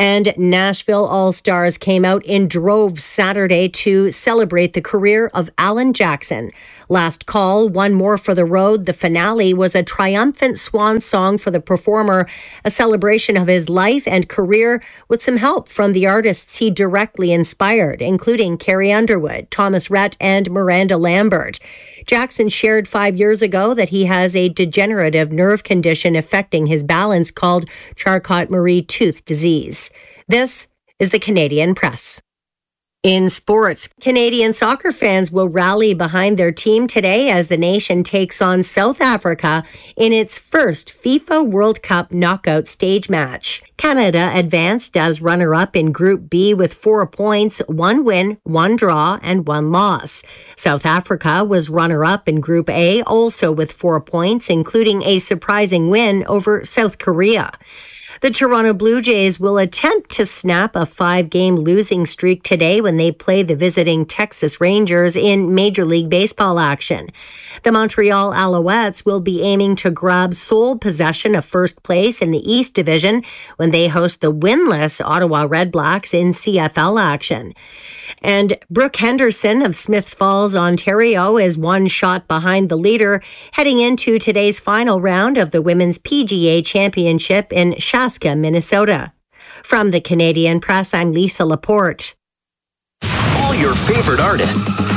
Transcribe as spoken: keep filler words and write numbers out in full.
And Nashville All-Stars came out in droves Saturday to celebrate the career of Alan Jackson. Last call, one more for the road. The finale was a triumphant swan song for the performer, a celebration of his life and career with some help from the artists he directly inspired, including Carrie Underwood, Thomas Rhett, and Miranda Lambert. Jackson shared five years ago that he has a degenerative nerve condition affecting his balance called Charcot-Marie-Tooth disease. This is the Canadian Press. In sports, Canadian soccer fans will rally behind their team today as the nation takes on South Africa in its first FIFA World Cup knockout stage match. Canada advanced as runner-up in Group B with four points, one win, one draw, and one loss. South Africa was runner-up in Group A, also with four points, including a surprising win over South Korea. The Toronto Blue Jays will attempt to snap a five-game losing streak today when they play the visiting Texas Rangers in Major League Baseball action. The Montreal Alouettes will be aiming to grab sole possession of first place in the East Division when they host the winless Ottawa Redblacks in C F L action. And Brooke Henderson of Smiths Falls, Ontario, is one shot behind the leader heading into today's final round of the Women's P G A Championship in Chaska, Minnesota. From the Canadian Press, I'm Lisa Laporte. All your favorite artists.